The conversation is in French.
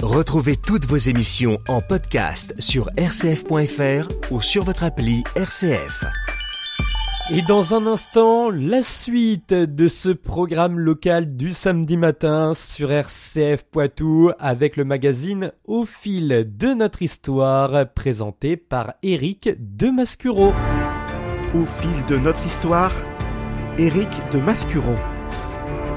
Retrouvez toutes vos émissions en podcast sur rcf.fr ou sur votre appli RCF. Et dans un instant, la suite de ce programme local du samedi matin sur RCF Poitou avec le magazine Au fil de notre histoire présenté par Éric de Mascureau. Au fil de notre histoire, Éric de Mascureau.